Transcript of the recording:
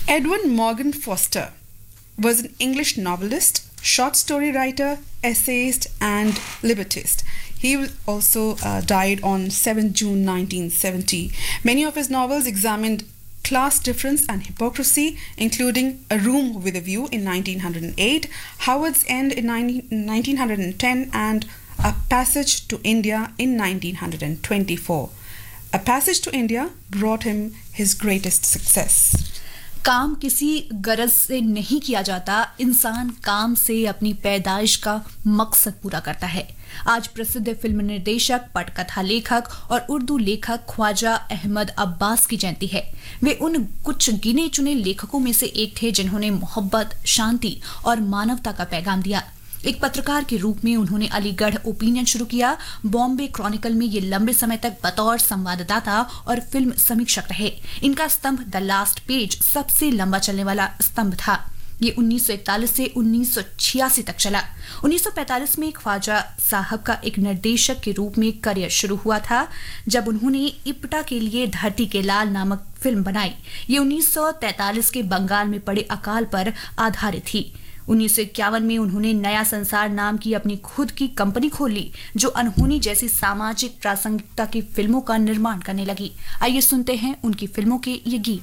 Edwin Morgan Foster was an English novelist, short story writer, essayist, and librettist. He also died on 7 June 1970. Many of his novels examined class difference and hypocrisy, including A Room with a View in 1908, Howard's End in 1910, and A Passage to India in 1924. A Passage to India brought him his greatest success. काम किसी गरज से नहीं किया जाता, इंसान काम से अपनी पैदाइश का मकसद पूरा करता है। आज प्रसिद्ध फिल्म निर्देशक, पटकथा लेखक और उर्दू लेखक ख्वाजा अहमद अब्बास की जयंती है। वे उन कुछ गिने चुने लेखकों में से एक थे जिन्होंने मोहब्बत, शांति और मानवता का पैगाम दिया। एक पत्रकार के रूप में उन्होंने अलीगढ़ ओपिनियन शुरू किया। बॉम्बे क्रॉनिकल में ये लंबे समय तक बतौर संवाददाता और फिल्म समीक्षक रहे। इनका स्तंभ द लास्ट पेज सबसे लंबा चलने वाला स्तंभ था। ये 1941 से 1986 तक चला। 1945 में ख्वाजा साहब का एक निर्देशक के रूप में करियर शुरू हुआ था, जब उन्होंने इप्टा के लिए धरती के लाल नामक फिल्म बनाई। ये 1943 के बंगाल में पड़े अकाल पर आधारित थी। 1951 में उन्होंने नया संसार नाम की अपनी खुद की कंपनी खोली, जो अनहोनी जैसी सामाजिक प्रासंगिकता की फिल्मों का निर्माण करने लगी। आइए सुनते हैं उनकी फिल्मों के ये गीत।